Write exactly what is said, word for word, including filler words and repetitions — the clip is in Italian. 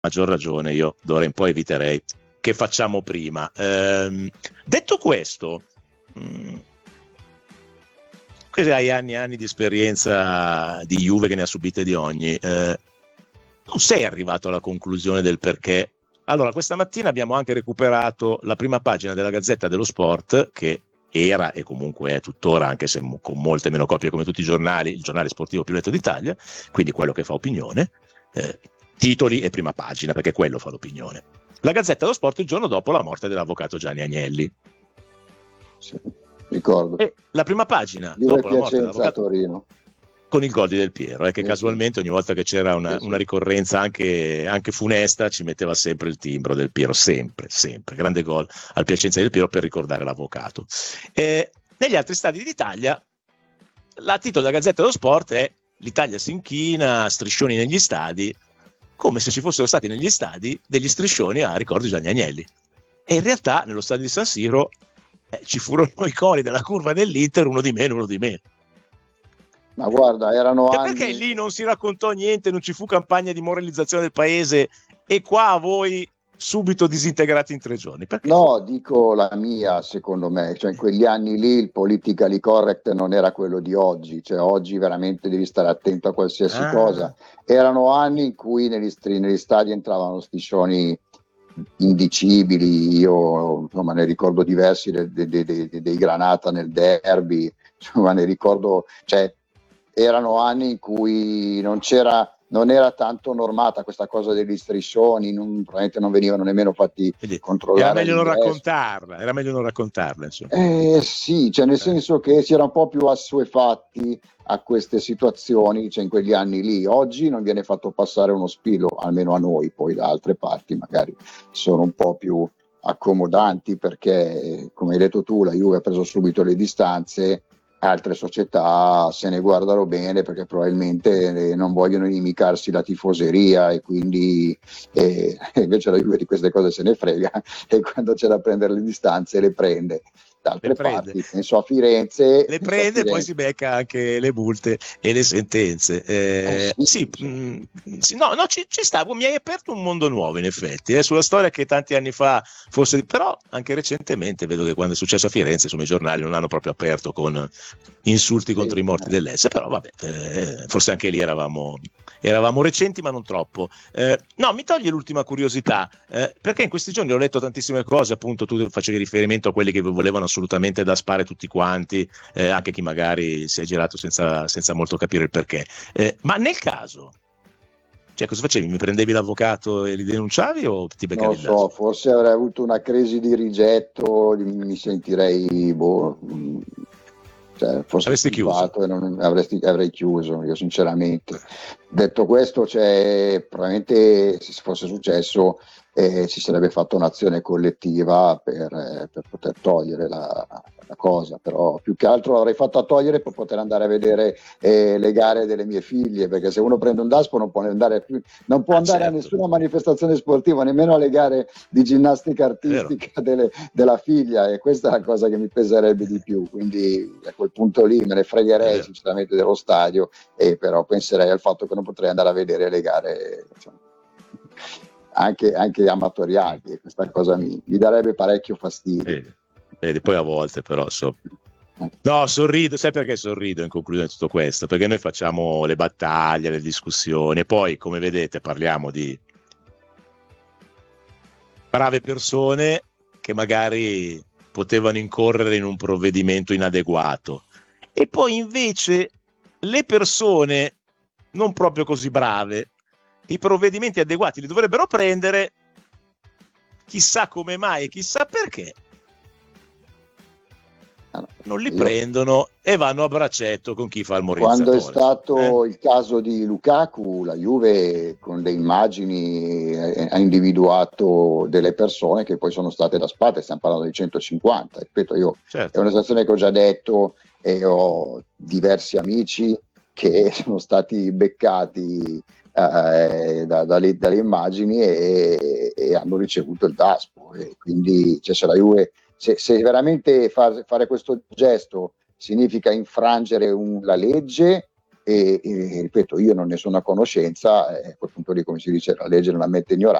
maggior ragione io d'ora in poi eviterei che facciamo prima. Ehm, detto questo, mh, che hai anni e anni di esperienza di Juve, che ne ha subite di ogni, eh, non sei arrivato alla conclusione del perché. Allora, questa mattina abbiamo anche recuperato la prima pagina della Gazzetta dello Sport, che era e comunque è tuttora, anche se con molte meno copie come tutti i giornali, il giornale sportivo più letto d'Italia, quindi quello che fa opinione, eh, titoli e prima pagina, perché quello fa l'opinione. La Gazzetta dello Sport il giorno dopo la morte dell'avvocato Gianni Agnelli. Sì, ricordo. E la prima pagina Juve dopo la morte Piacenza a dell'avvocato, Torino, con il gol di Del Piero, eh, che sì, casualmente ogni volta che c'era una, sì, sì. una ricorrenza anche, anche funesta ci metteva sempre il timbro Del Piero, sempre, sempre, grande gol al Piacenza di Del Piero per ricordare l'avvocato. Eh, negli altri stadi d'Italia la titolo della Gazzetta dello Sport è l'Italia si inchina, striscioni negli stadi, come se ci fossero stati negli stadi degli striscioni a ricordo di Gianni Agnelli. E in realtà nello stadio di San Siro eh, ci furono i cori della curva dell'Inter, uno di meno, uno di meno. Ma guarda, erano E anni... perché lì non si raccontò niente, non ci fu campagna di moralizzazione del paese e qua voi subito disintegrati in tre giorni? Perché? No, dico la mia, secondo me, cioè in quegli anni lì il politically correct non era quello di oggi, cioè oggi veramente devi stare attento a qualsiasi Ah. cosa. Erano anni in cui negli, stri- negli stadi entravano striscioni indicibili, io insomma ne ricordo diversi de- de- de- de- dei Granata nel derby, insomma ne ricordo, cioè erano anni in cui non c'era, non era tanto normata questa cosa degli striscioni, non, probabilmente non venivano nemmeno fatti Quindi controllare era meglio non all'ingresso. raccontarla, era meglio non raccontarla, insomma. Eh sì, cioè nel senso che si era un po' più assuefatti a queste situazioni, cioè in quegli anni lì. Oggi non viene fatto passare uno spillo, almeno a noi, poi da altre parti magari sono un po' più accomodanti perché, come hai detto tu, la Juve ha preso subito le distanze, altre società se ne guardano bene perché probabilmente non vogliono inimicarsi la tifoseria e quindi eh, invece la Juve di queste cose se ne frega e quando c'è da prendere le distanze le prende. Da altre parti, penso a Firenze, le penso a prende e poi Firenze. si becca anche le multe e le sentenze. Eh, Eh, sì, sì, cioè. mh, sì, no, no, ci, ci sta, mi hai aperto un mondo nuovo in effetti, eh, sulla storia che tanti anni fa forse, però anche recentemente vedo che quando è successo a Firenze, insomma, i giornali non hanno proprio aperto con insulti contro i morti dell'S, però vabbè, eh, forse anche lì eravamo, eravamo recenti ma non troppo. Eh, no, mi toglie l'ultima curiosità, eh, perché in questi giorni ho letto tantissime cose, appunto tu facevi riferimento a quelli che volevano assolutamente da spare tutti quanti, eh, anche chi magari si è girato senza, senza molto capire il perché. Eh, ma nel caso, cioè cosa facevi? Mi prendevi l'avvocato e li denunciavi o ti beccavi Non il so, naso? forse avrei avuto una crisi di rigetto, mi sentirei boh, cioè, forse Avresti chiuso? e non avresti, avrei chiuso, io sinceramente. Detto questo, cioè, probabilmente se fosse successo eh, si sarebbe fatta un'azione collettiva per, eh, per poter togliere la, la cosa, però più che altro l'avrei fatta togliere per poter andare a vedere eh, le gare delle mie figlie, perché se uno prende un DASPO non può andare, più, non può Ah, andare certo. a nessuna manifestazione sportiva, nemmeno alle gare di ginnastica artistica delle, della figlia, e questa è la cosa che mi peserebbe di più, quindi a quel punto lì me ne fregherei sinceramente dello stadio, e però penserei al fatto che non potrei andare a vedere le gare, insomma, anche, anche amatoriali, e questa cosa mi, mi darebbe parecchio fastidio. Vedi, vedi, poi a volte però so. No, sorrido, sai perché sorrido in conclusione di tutto questo? Perché noi facciamo le battaglie, le discussioni e poi, come vedete, parliamo di brave persone che magari potevano incorrere in un provvedimento inadeguato. E poi invece le persone non proprio così brave, i provvedimenti adeguati li dovrebbero prendere, chissà come mai e chissà perché non li Io, prendono e vanno a braccetto con chi fa il quando moralizzatore. è stato eh? il caso di Lukaku, la Juve con le immagini eh, ha individuato delle persone che poi sono state da spate, stiamo parlando di centocinquanta, ripeto, io Certo. è una situazione che ho già detto e ho diversi amici che sono stati beccati eh, da, dalle, dalle immagini e, e hanno ricevuto il DASPO, e quindi cioè, se la Juve Se, se veramente far, fare questo gesto significa infrangere un, la legge, e, e ripeto, io non ne sono a conoscenza, eh, a quel punto lì, come si dice, la legge non ammette ignoranza.